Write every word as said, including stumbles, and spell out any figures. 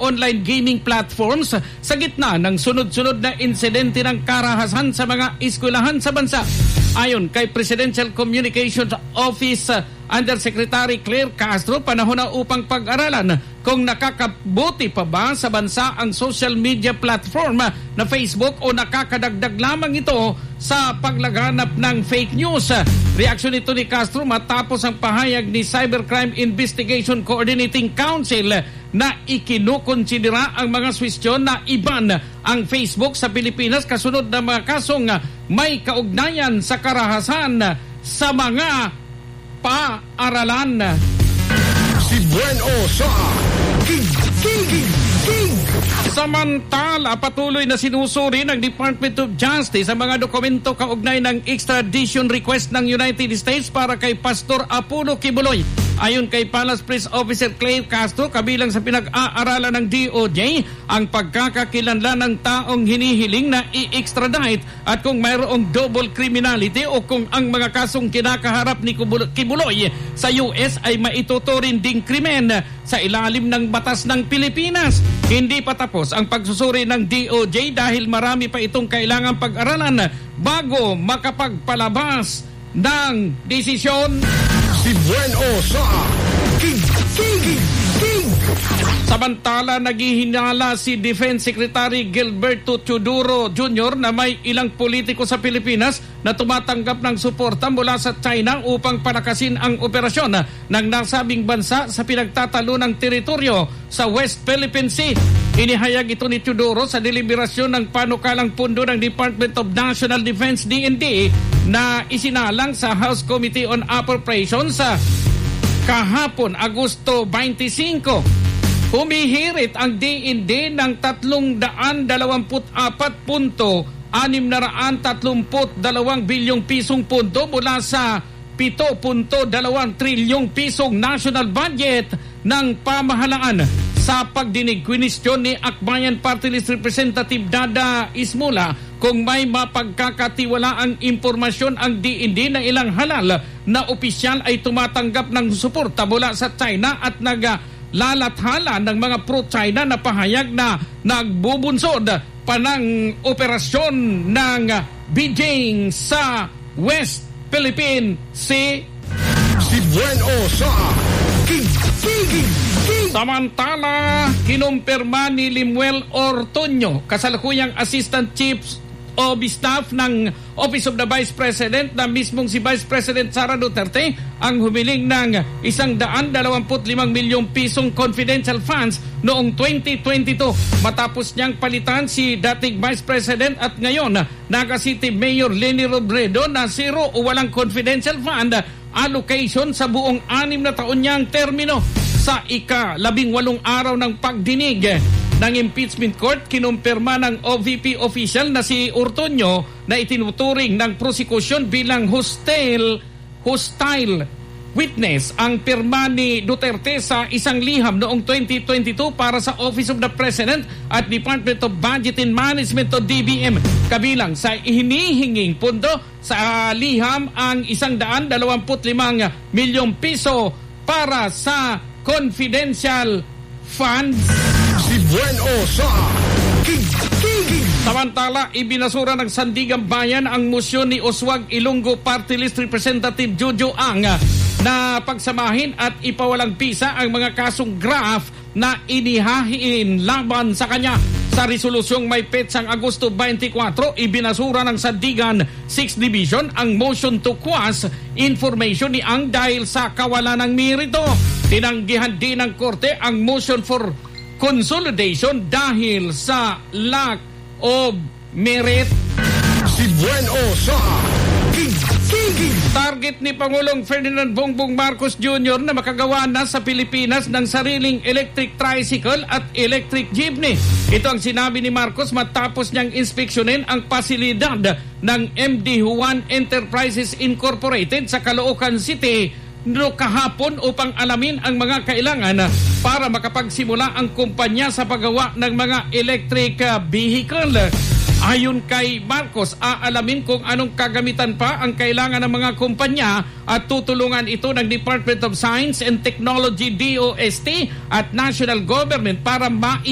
online gaming platforms sa gitna ng sunod-sunod na insidente ng karahasan sa mga eskwelahan sa bansa. Ayon kay Presidential Communications Office Undersecretary Claire Castro, panahon na upang pag-aralan kung nakakabuti pa ba sa bansa ang social media platform na Facebook o nakakadagdag lamang ito sa paglaganap ng fake news. Reaksyon ito ni Castro matapos ang pahayag ni Cybercrime Investigation Coordinating Council na ikinukonsidera ang mga suwestyon na iban ang Facebook sa Pilipinas kasunod ng mga kasong may kaugnayan sa karahasan sa mga paaralan. Si Bueno sa King, King, King, King. Samantala, patuloy na sinusuri ng Department of Justice ang mga dokumento kaugnay ng extradition request ng United States para kay Pastor Apollo Kibuloy. Ayon kay Palace Press Officer Claire Castro, kabilang sa pinag-aaralan ng D O J ang pagkakakilanlan ng taong hinihiling na i-extradite at kung mayroong double criminality o kung ang mga kasong kinakaharap ni Kibuloy sa U S ay maituturing ding krimen sa ilalim ng batas ng Pilipinas. Hindi pa tapos ang pagsusuri ng D O J dahil marami pa itong kailangang pag-aralan bago makapagpalabas ng desisyon. Si Bueno sa King, King, King, King. Samantala, naghihinala si Defense Secretary Gilberto Teodoro Junior na may ilang politiko sa Pilipinas na tumatanggap ng suporta mula sa China upang palakasin ang operasyon ng nasabing bansa sa pinagtatalo ng teritoryo sa West Philippine Sea. Inihayag ito ni Teodoro sa deliberasyon ng panukalang pundo ng Department of National Defense D N D na isinalang sa House Committee on Appropriations sa kahapon, Agosto twenty-five. Humihirit ang D N D ng tatlong daan dalawamput apat punto anim na raan tatlumput dalawang bilyong pisong punto mula sa pito punto dalawang trilyong pisong national budget ng pamahalaan. Sa pagdinig, kwinestyon ni Akbayan Party List Representative Dada Ismula kung may mapagkakatiwalaang impormasyon ang D N D na ilang halal na opisyal ay tumatanggap ng suporta mula sa China at naglalathala ng mga pro-China na pahayag na nagbubunsod pa ng operasyon ng Beijing sa West Philippine Sea. Si Bueno sa King, King, King. Samantala, kinumpirma ni Limuel Ortuño, kasalukuyang Assistant Chief of Staff ng Office of the Vice President, na mismong si Vice President Sara Duterte ang humiling ng isang daan dalawamput limang milyong pisong confidential funds noong twenty twenty-two. Matapos niyang palitan si dating Vice President at ngayon Naga City Mayor Leni Robredo na zero o walang confidential fund allocation sa buong anim na taon niyang termino. Sa ika-labing walong araw ng pagdinig ng impeachment court, kinumpirma ng O V P official na si Ortuño na itinuturing ng prosecution bilang hostile, hostile witness ang pirma ni Duterte sa isang liham noong twenty twenty-two para sa Office of the President at Department of Budget and Management o D B M. Kabilang sa hinihinging pundo sa liham ang isang daan dalawamput limang milyong piso para sa confidential funds. Si Bueno sa King, King, King. Samantala, ibinasura ng Sandigan Bayan ang motion ni Oswag Ilonggo Party List Representative Jojo Ang na pagsamahin at ipawalang bisa ang mga kasong graft na inihahiin laban sa kanya. Sa resolusyong may petsang Agosto twenty-four, ibinasura ng Sandigan sixth Division ang motion to quash information ni Ang dahil sa kawalan ng merito. Tinanggihan din ng korte ang motion for consolidation dahil sa lack of merit. Si Bueno sa King, King, King. Target ni Pangulong Ferdinand Bongbong Marcos Junior na makagawa na sa Pilipinas ng sariling electric tricycle at electric jeepney. Ito ang sinabi ni Marcos matapos niyang inspeksyonin ang pasilidad ng M D Juan Enterprises Incorporated sa Caloocan City no kahapon upang alamin ang mga kailangan para makapagsimula ang kumpanya sa paggawa ng mga electric vehicle. Ayon kay Marcos, aalamin kung anong kagamitan pa ang kailangan ng mga kumpanya at tutulungan ito ng Department of Science and Technology D O S T at National Government para ma